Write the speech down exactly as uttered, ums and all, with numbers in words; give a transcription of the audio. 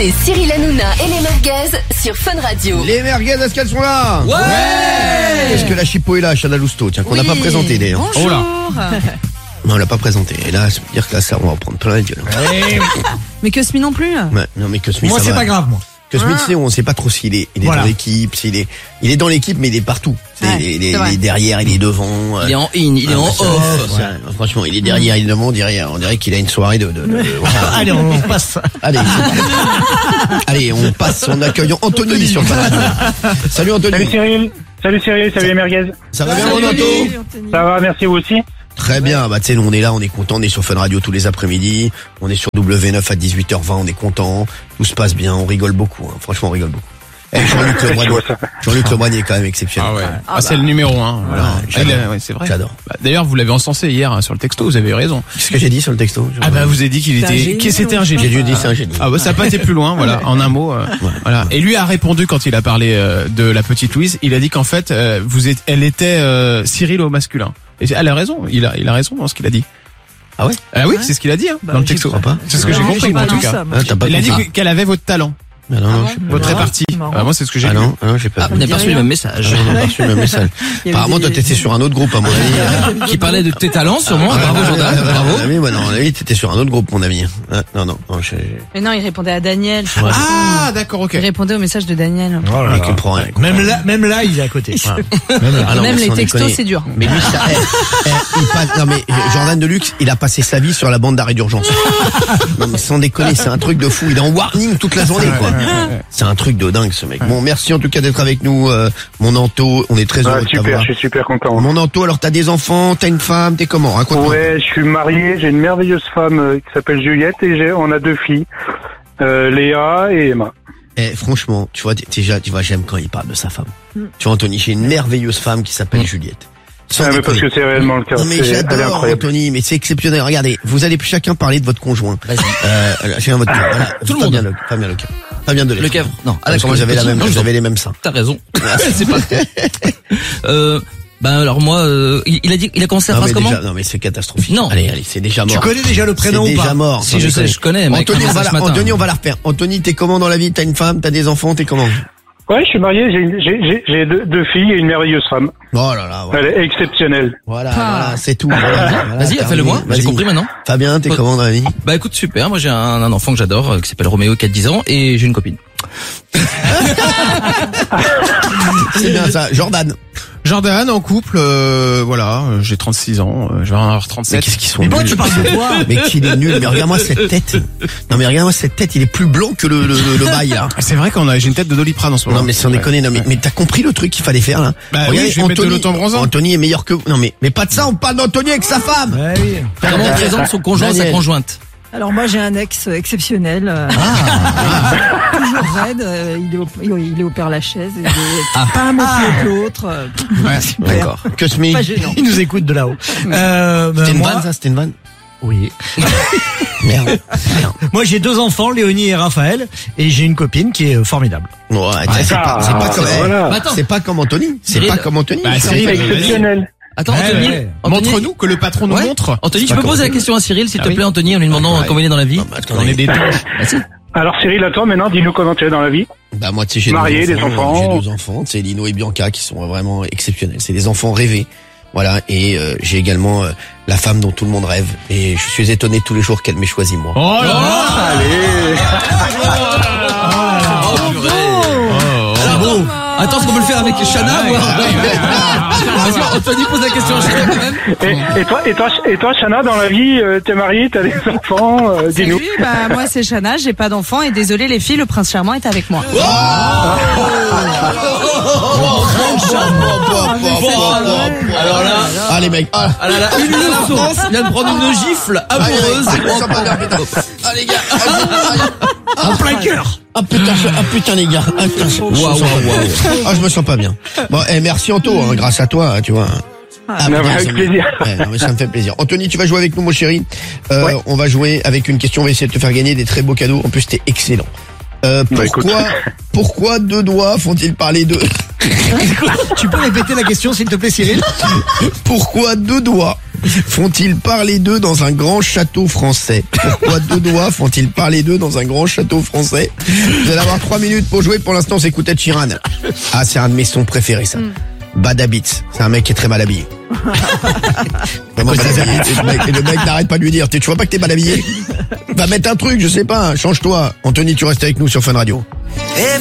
Et Cyril Hanouna et les merguez sur Fun Radio. Les merguez, est-ce qu'elles sont là? Ouais. Est-ce que la Chipo est là, Chana Lousteau, tiens, qu'on n'a Oui. pas présenté d'ailleurs. Bonjour. Oh là. Non, on l'a pas présenté. Et là, ça veut dire que là, ça, on va en prendre plein la gueule. Mais que Smith non plus. Ouais, non, mais que Smith, Moi, ça c'est va. pas grave, moi. Que Smith, Ah. c'est- on sait pas trop s'il est, il est Voilà. dans l'équipe, s'il est, il est dans l'équipe, mais il est partout. C'est- Ouais, il, est, c'est vrai. il est derrière, il est devant. euh, Il est en in, il est ah, en bah, ça, off. ça, franchement, il est derrière, il est devant, on dirait, on dirait qu'il a une soirée de, de, de- de- enfin, Allez, on passe. allez, c'est- allez, on passe en accueillant Anthony sur le plateau. Salut Anthony. Salut Cyril, salut Cyril, salut les merguez. Ça va bien, Salut, mon Anto? Anthony. Ça va, merci vous aussi. Très bien, bah tu sais, nous on est là, on est content, on est sur Fun Radio tous les après-midi, on est sur W neuf à dix-huit heures vingt, on est content, tout se passe bien, on rigole beaucoup, hein. Franchement on rigole beaucoup. Eh, Jean-Luc Je Lebrun, vois ça. Jean-Luc Lebrun est quand même exceptionnel. Ah ouais. Ah Ah, c'est le numéro un. Voilà. Ah, Ah, j'adore. il a- ouais, c'est vrai. J'adore. Bah, d'ailleurs, vous l'avez encensé hier hein, sur le texto. Vous avez eu raison. Qu'est-ce que j'ai dit sur le texto? Ah bah vous avez dit qu'il C'est un était, génie, que c'était un ou- génie. J'ai dû dire c'est un génie. Ah bah ça n'a pas été plus loin, voilà, en un mot. euh, voilà. Et lui a répondu quand il a parlé euh, de la petite Louise. Il a dit qu'en fait, euh, vous êtes, elle était euh, Cyril au masculin. Et elle a raison. Il a, il a raison dans ce qu'il a dit. Ah ouais? Ah oui, Ouais. c'est ce qu'il a dit hein, Bah, dans le j'y texto. crois pas. C'est ce que j'ai Non, compris j'ai moi, en pas tout lu cas. ça, moi. Ah, t'as pas Il a dit compris. que- qu'elle avait votre talent, Ah non, non, Ah je sais pas. votre Ah, répartie. marrant. Ah, moi c'est ce que j'ai Ah lu. non, ah non, j'ai pas. Ah, on n'a pas reçu le même message. On n'a pas reçu le même message. Il y avait Apparemment, des- toi, t'étais sur un autre groupe, à mon avis. Qui parlait de tes talents, sûrement. Ah, Bravo, ouais, Jordan. ouais, ouais, Bravo. ouais, ouais, non, à mon avis, t'étais sur un autre groupe, mon ami. Ah, non, non, non, je, Mais non, il répondait à Daniel. je Ouais. crois. Ah d'accord, ok. Il répondait au message de Daniel. Oh là je là. comprends rien. Même là, même là, il est à côté. Ah non, Même mais les sans textos, déconner. c'est dur. Mais lui, ça, eh, eh, il passe, non mais Jordan Deluxe, il a passé sa vie sur la bande d'arrêt d'urgence. Non mais sans déconner, c'est un truc de fou. Il est en warning toute la journée, quoi. C'est un truc de dingue, ce mec. Bon, merci en tout cas d'être avec nous, euh, mon Anto. On est très Ah, heureux de super, t'avoir. je suis super content. Mon Anto, alors t'as des enfants, t'as une femme, t'es comment? Raconte-moi. Ouais, je suis marié, j'ai une merveilleuse femme euh, qui s'appelle Juliette et j'ai, on a deux filles, euh, Léa et Emma. Eh, franchement, tu vois, déjà, tu vois, j'aime quand il parle de sa femme. Tu vois, Anthony, j'ai une merveilleuse femme qui s'appelle Juliette. Sans Ah, mais parce déconner. que c'est réellement le cas. Non mais C'est- elle est j'adore incroyable. Anthony, mais c'est exceptionnel. Regardez, vous allez chacun parler de votre conjoint. Vas-y. Euh, chacun votre tour. Voilà. Tout le Fabien monde. Le, Fabien Le Cavre. Fabien Delettre. Le Cavre. Non. Ah Parce d'accord. que vous avez la Petit. même, Non, vous je- avez les mêmes seins. T'as raison. C'est pas. Euh, ben alors moi, euh, il il a dit, il a commencé la Non mais, phrase comment? déjà, non mais c'est catastrophique. Non. Allez, allez, c'est déjà mort. Tu connais déjà le prénom C'est ou pas? déjà mort. Si sans je sais, déconner. je connais. mec, Anthony, un on va, message la, ce matin. Anthony, on va la refaire. Anthony, t'es comment dans la vie? T'as une femme, t'as des enfants, t'es comment? Ouais, je suis marié, j'ai, une- j'ai, j'ai, j'ai deux, deux filles et une merveilleuse femme. Oh là là, voilà, Elle est exceptionnelle. voilà, Ah. voilà, c'est tout. Voilà, voilà, Vas-y, terminé. fais-le moi. J'ai Vas-y. compris maintenant. Fabien, t'es comment dans la vie? Bah écoute, super. Moi j'ai un, un enfant que j'adore, euh, qui s'appelle Roméo, qui a dix ans, et j'ai une copine. C'est bien ça, Jordan. Jordan en couple, euh, voilà, euh, j'ai trente-six ans, euh, je vais en avoir Mais trente-sept. qu'est-ce qu'ils sont Mais pourquoi nuls. tu parles de toi? Mais qu'il est nul. Mais regarde-moi cette tête. Non mais regarde-moi cette tête. Il est plus blanc que le le, le, le bail là. C'est vrai qu'on a, j'ai une tête de Doliprane en ce moment. Non mais sans Ouais. déconner. Non mais, mais t'as compris le truc qu'il fallait faire là? Bah oui, je vais mettre de l'auto-bronzant. Anthony est meilleur que vous. Non mais mais pas de ça. On parle d'Anthony avec sa femme. Ouais, oui. Comment on présente son conjoint, sa Daniel. conjointe? Alors moi j'ai un ex exceptionnel, euh, Ah. toujours raide, euh, il, est au, il est au Père Lachaise, il est Ah. pas un mot plus haut que l'autre. euh, Ouais, super. D'accord. Que se met. Pas gênant. Il nous écoute de là-haut. Euh, ben, C'était une moi, vanne ça. C'était une vanne. oui. Merde. Merde. Moi, j'ai deux enfants, Léonie et Raphaël, et j'ai une copine qui est euh, formidable. Ouais, c'est pas, c'est pas comme. voilà. Bah, attends. C'est pas comme Anthony. C'est Cyril. pas comme Anthony. Bah, C'est Cyril, pas- vas-y. Exceptionnelle. Attends, Ouais, Anthony. ouais. Anthony- Montre-nous que le patron nous Ouais. montre. Anthony, tu C'est peux pas poser la comme- question à Cyril, s'il Ah te oui. plaît, Anthony, en lui demandant Ouais. comment il est dans la vie. Non, bah, attendez. On est des dingues. Vas-y. Alors Cyril, à toi maintenant, dis-nous comment tu es dans la vie. Bah moi tu sais j'ai Marié, deux des enfants, enfants. j'ai deux enfants, c'est Lino et Bianca qui sont vraiment exceptionnels. C'est des enfants rêvés. Voilà, et euh, j'ai également euh, la femme dont tout le monde rêve et je suis étonné tous les jours qu'elle m'ait choisi moi. Oh là là. Allez. Oh, purée. Alors, attends, attends, est-ce qu'on peut le faire avec Chana ou- Vas-y, Anthony pose la question à Chana quand même. Et, et toi, et toi, et toi, Chana, dans la vie, euh, t'es marié, t'as des enfants, euh, dis-nous. Salut, bah moi c'est Chana, j'ai pas d'enfant et désolé les filles, le prince charmant est avec moi. Alors là, Ah les mecs, ah, ah là là, une leçon. Il vient de prendre une gifle ah, les mecs, amoureuse. ah, je me sens pas bien, putain. Ah les gars, ah, En plein cœur. ah putain, je- ah putain les gars, ah, putain, je, je me Waouh, sens waouh, pas bien. Ah je me sens pas bien. Bon, eh, merci Anto, hein, grâce à toi, hein, tu vois. Ah, Non, putain, avec ça me- plaisir. Ouais, non, mais ça me fait plaisir. Anthony, tu vas jouer avec nous, mon chéri. Euh, Ouais. On va jouer avec une question. On va essayer de te faire gagner des très beaux cadeaux. En plus, t'es excellent. Euh, Bah, écoute. pourquoi, pourquoi deux doigts font-ils parler d'eux? Tu peux répéter la question, s'il te plaît, Cyril? Pourquoi deux doigts font-ils parler d'eux dans un grand château français? Pourquoi deux doigts font-ils parler d'eux dans un grand château français? Vous allez avoir trois minutes pour jouer. Pour l'instant, c'est écoute Ed Sheeran. Ah, c'est un de mes sons préférés, ça. Mm. Bad Habits. C'est un mec qui est très mal habillé. Vraiment mal habillé. Et le mec, et le mec n'arrête pas de lui dire, tu vois pas que t'es mal habillé? Va mettre un truc, je sais pas, change-toi. Anthony, tu restes avec nous sur Fun Radio.